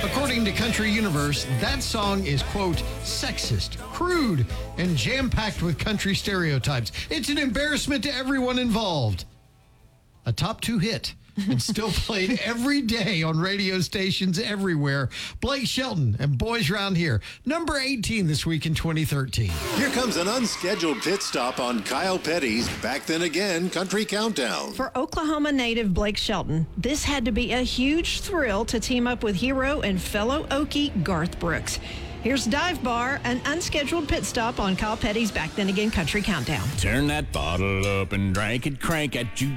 According to Country Universe, that song is, quote, sexist, crude, and jam-packed with country stereotypes. It's an embarrassment to everyone involved. A top 2 hit. And still played every day on radio stations everywhere. Blake Shelton and Boys Round Here, number 18 this week in 2013. Here comes an unscheduled pit stop on Kyle Petty's Back Then Again Country Countdown. For Oklahoma native Blake Shelton, this had to be a huge thrill to team up with hero and fellow Okie Garth Brooks. Here's Dive Bar, an unscheduled pit stop on Kyle Petty's Back Then Again Country Countdown. Turn that bottle up and drink it, crank at you.